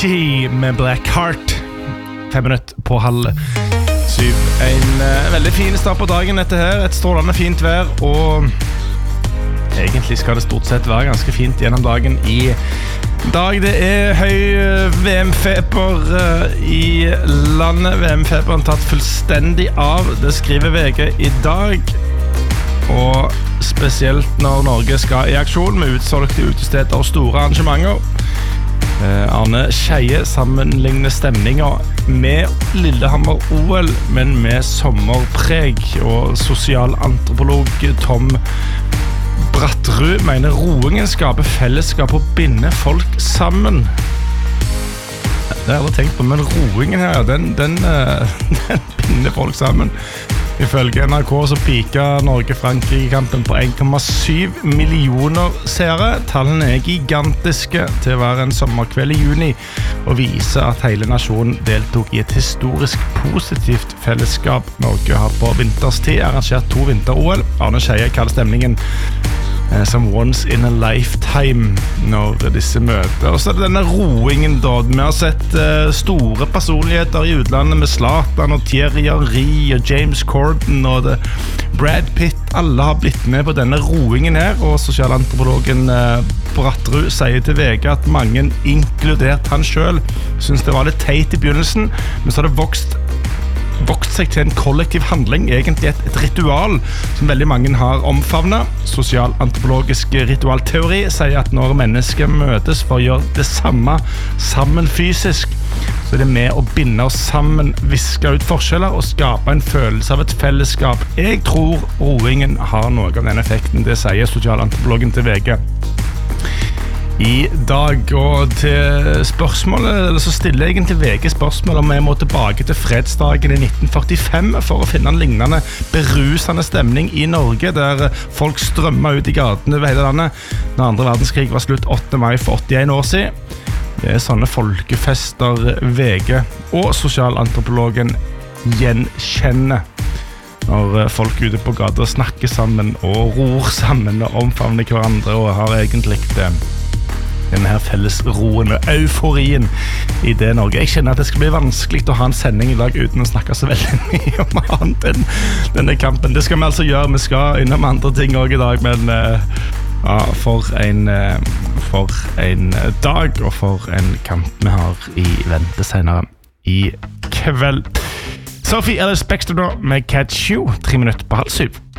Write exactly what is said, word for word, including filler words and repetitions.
Avicii med Black Heart. Fem minutter på halv syv. En uh, veldig fin start på dagen dette her. Et strålende fint vær, og egentlig skal det stort sett være ganske fint gjennom dagen i dag. Det er høy V M-feber uh, i landet. V M-feberen tatt fullstendig av. Det skriver V G i dag. Og spesielt når Norge skal i aksjon med utsolgte utesteder og store arrangementer. Eh, Arne Skeie sammenligner stemninger med Lillehammer-O L, men med sommerpreg. Og sosialantropolog Tom Brattrud mener roingen skaper fellesskap og binder folk sammen. Det har jeg aldri tenkt på, men roingen her, den, den, den binder folk sammen. Ifølge N R K så pika Norge-Frankrike-kampen på en komma syv millioner seere. Tallene er gigantiske til å være en sommerkveld i juni og viser at hele nasjonen deltok i et historisk positivt fellesskap. Norge har på vinterstid arrangert to vinter-O L. Arne Skeie kaller stemningen eh, som once in a lifetime når disse møter. Og så er det denne roingen da. Vi har sett eh, store personligheter i utlandet med Zlatan og Thierry Henry og James Corden og det, Brad Pitt. Alle har blitt med på denne roingen her, og sosialantropologen eh, Brattrud sier til V G at mange, inkludert han selv, synes det var litt teit i begynnelsen, men så har det vokst vokst seg til en kollektiv handling, egentlig et, et ritual som veldig mange har omfavnet. Sosialantropologisk ritualteori sier at når mennesker møtes for å gjøre det samme sammen fysisk, så er det med å binde oss sammen, viske ut forskjeller og skape en følelse av et fellesskap. Jeg tror roingen har noe av den effekten, det sier sosialantropologen til V G i dag. Og til spørsmålet, eller så stiller jeg egentlig V G spørsmål om jeg må tilbake til fredsdagen i nitten førtifem for å finne en lignende berusende stemning i Norge, der folk strømmer ut i gatene over hele landet når andre verdenskrig var slutt åttende mai for åttien år siden. Det er sånne folkefester V G og sosialantropologen gjenkjenner når folk ute på gata snakker sammen og ror sammen og omfavner hverandre og har egentlig det denne her felles roen og euforien i det Norge. Jeg kjenner at det skal bli vanskelig å ha en sending i dag uten å snakke så veldig mye om annet enn denne kampen. Det skal vi altså gjøre. Vi skal innom andre ting også i dag, men uh, ja, for en, uh, for en dag og for en kamp vi har i vente senere i kveld. Sophie Ellis-Bextor med Catch You, tre minutter på halv syv.